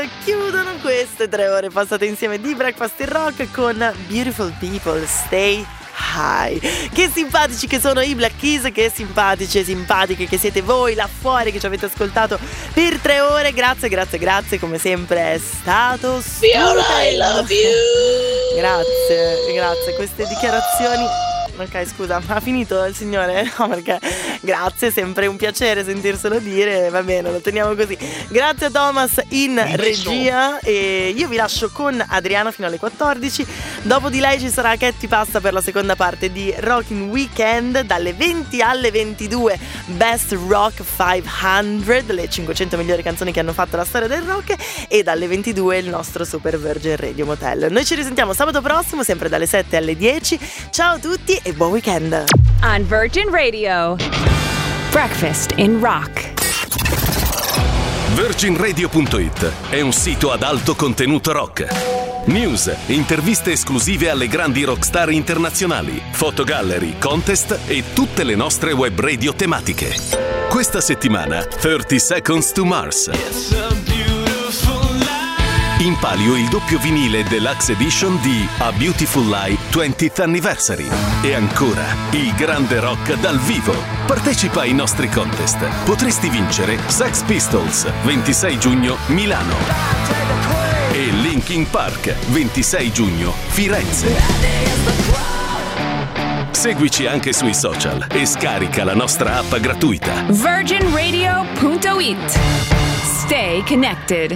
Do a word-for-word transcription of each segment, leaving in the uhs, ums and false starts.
Chiudono queste tre ore passate insieme di Breakfast in Rock con Beautiful People, Stay High. Che simpatici che sono i Black Keys, che simpatici e simpatiche che siete voi là fuori che ci avete ascoltato per tre ore. Grazie, grazie, grazie, come sempre è stato stupendo. I love you. Grazie, grazie, queste dichiarazioni. Ok, scusa, ha finito il signore? No, perché grazie, sempre un piacere sentirselo dire. Va bene, lo teniamo così. Grazie a Thomas in regia. E io vi lascio con Adriana fino alle quattordici. Dopo di lei ci sarà Katy Pasta per la seconda parte di Rockin' Weekend, dalle venti alle ventidue. Best Rock cinquecento, le cinquecento migliori canzoni che hanno fatto la storia del rock. E dalle ventidue il nostro Super Virgin Radio Motel. Noi ci risentiamo sabato prossimo, sempre dalle sette alle dieci. Ciao a tutti e buon weekend. On Virgin Radio, Breakfast in Rock. Virgin Radio punto it è un sito ad alto contenuto rock. News, interviste esclusive alle grandi rockstar internazionali, fotogallery, contest e tutte le nostre web radio tematiche. Questa settimana thirty Seconds to Mars. In palio il doppio vinile Deluxe Edition di A Beautiful Lie twentieth Anniversary. E ancora, il grande rock dal vivo. Partecipa ai nostri contest. Potresti vincere Sex Pistols, ventisei giugno, Milano. E Linkin Park, ventisei giugno, Firenze. Seguici anche sui social e scarica la nostra app gratuita. Virgin Radio punto it. Stay connected.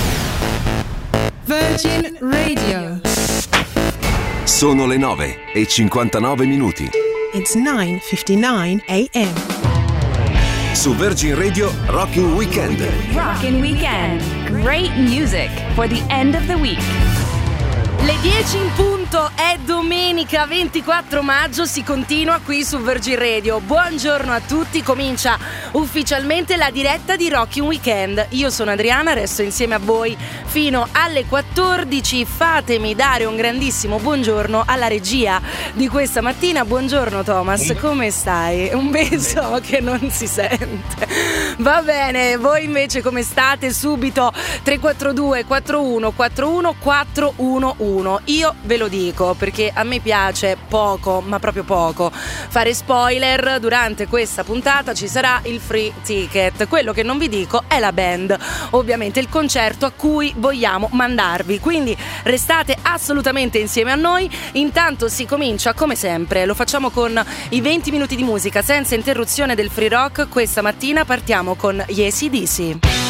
Virgin Radio. Sono le nove e cinquantanove minuti. It's nine fifty-nine a.m. Su Virgin Radio Rockin' Weekend. Rockin' Weekend. Great music for the end of the week. Le dieci in punto, è domenica ventiquattro maggio, si continua qui su Virgin Radio. Buongiorno a tutti, comincia ufficialmente la diretta di Rockin' Weekend. Io sono Adriana, resto insieme a voi fino alle quattordici. Fatemi dare un grandissimo buongiorno alla regia di questa mattina. Buongiorno Thomas, come stai? Un beso che non si sente. Va bene, voi invece come state? Subito tre quattro due quattro uno quattro uno quattro uno uno. Io ve lo dico perché a me piace poco, ma proprio poco, fare spoiler. Durante questa puntata ci sarà il free ticket. Quello che non vi dico è la band, ovviamente il concerto a cui vogliamo mandarvi, quindi restate assolutamente insieme a noi. Intanto si comincia come sempre, lo facciamo con i venti minuti di musica senza interruzione del free rock. Questa mattina partiamo con gli A C/D C.